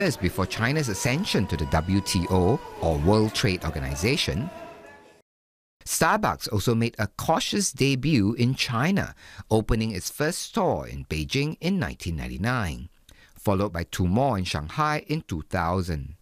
years before China's ascension to the WTO, or World Trade Organization, Starbucks also made a cautious debut in China, opening its first store in Beijing in 1999, followed by 2 more in Shanghai in 2000.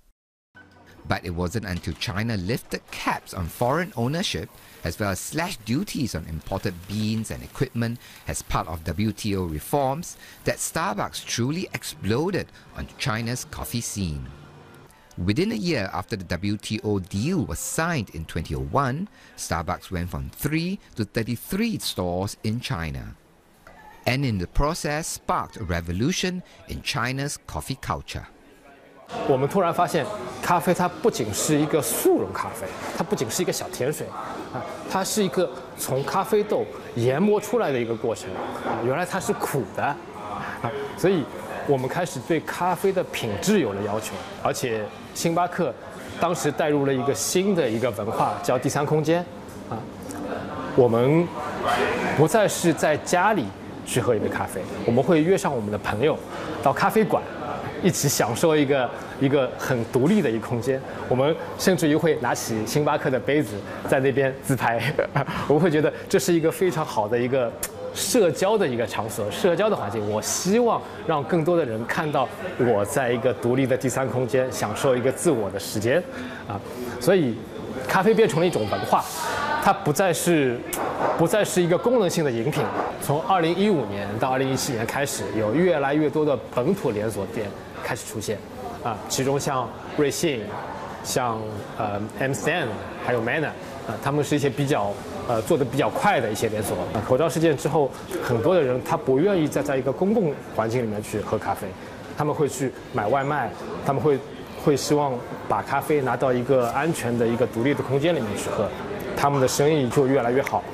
But it wasn't until China lifted caps on foreign ownership, as well as slashed duties on imported beans and equipment as part of WTO reforms, that Starbucks truly exploded on China's coffee scene. Within a year after the WTO deal was signed in 2001, Starbucks went from 3 to 33 stores in China, and in the process sparked a revolution in China's coffee culture. 我们突然发现，咖啡它不仅是一个速溶咖啡，它不仅是一个小甜水，它是一个从咖啡豆研磨出来的一个过程，原来它是苦的，所以我们开始对咖啡的品质有了要求，而且星巴克当时带入了一个新的一个文化，叫第三空间，我们不再是在家里去喝一杯咖啡，我们会约上我们的朋友到咖啡馆。 一起享受一个很独立的一个空间，我们甚至于会拿起星巴克的杯子在那边自拍，我们会觉得这是一个非常好的一个社交的一个场所，社交的环境。我希望让更多的人看到我在一个独立的第三空间，享受一个自我的时间，所以咖啡变成了一种文化，它不再是一个功能性的饮品。从2015年到2017年开始，有越来越多的本土连锁店开始出现，其中像瑞幸、像M-Stand 还有 Manner， 他们是一些比较做的比较快的一些连锁。口罩事件之后，很多的人他不愿意再在一个公共环境里面去喝咖啡，他们会去买外卖，他们会希望把咖啡拿到一个安全的一个独立的空间里面去喝，他们的生意就越来越好。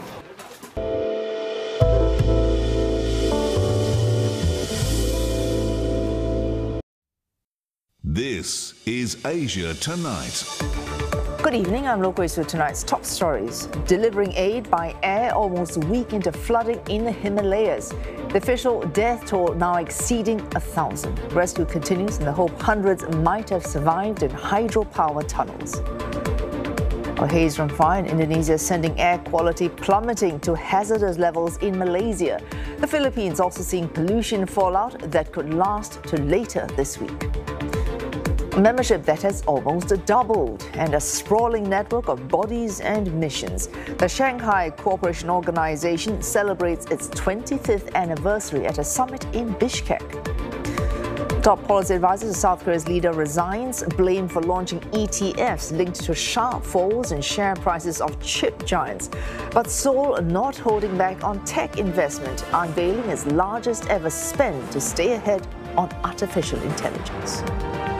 This is Asia Tonight. Good evening, I'm Lokwe with tonight's top stories. Delivering aid by air almost a week into flooding in the Himalayas. The official death toll now exceeding 1,000. Rescue continues in the hope hundreds might have survived in hydropower tunnels. A haze from fire in Indonesia sending air quality plummeting to hazardous levels in Malaysia. The Philippines also seeing pollution fallout that could last to later this week. A membership that has almost doubled and a sprawling network of bodies and missions. The Shanghai Cooperation Organization celebrates its 25th anniversary at a summit in Bishkek. Top policy advisor to South Korea's leader resigns, blamed for launching ETFs linked to sharp falls in share prices of chip giants. But Seoul not holding back on tech investment, unveiling its largest ever spend to stay ahead on artificial intelligence.